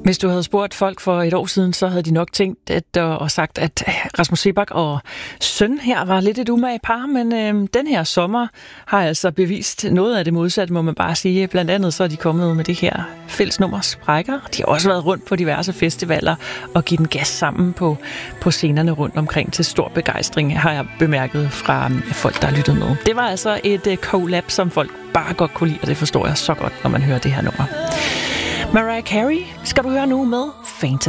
Hvis du havde spurgt folk for et år siden, så havde de nok tænkt og sagt, at Rasmus Seebach og søn her var lidt et umage par, men den her sommer har altså bevist noget af det modsatte, må man bare sige. Blandt andet så er de kommet med det her fællesnummer Sprækker. De har også været rundt på diverse festivaler og givet den gas sammen på scenerne rundt omkring til stor begejstring, har jeg bemærket fra folk, der har lyttet med. Det var altså et collab, som folk bare godt kunne lide, og det forstår jeg så godt, når man hører det her nummer. Mariah Carey skal du høre nu med Fantasy.